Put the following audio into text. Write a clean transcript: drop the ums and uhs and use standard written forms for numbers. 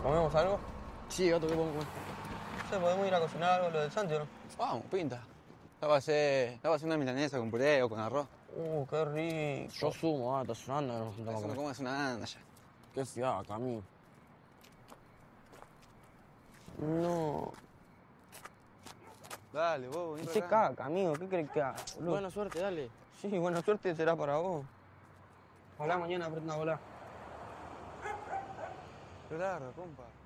¿Comemos algo? Sí, gato, ¿qué podemos comer? No sé, podemos ir a cocinar algo, lo del Santi, ¿o no? Vamos, pinta. La va a hacer una milanesa con puré o con arroz. Qué rico. Yo sumo, está sonando, nos juntamos a Eso no comer. comas una anda ya. Qué fiaca, Camilo. No. Dale, vos, vení Se para acá. caca, amigo, ¿qué crees que haga, boludo? Buena suerte, dale. Sí, buena suerte será para vos. Ojalá mañana aprenda a volar. Qué largo, compa.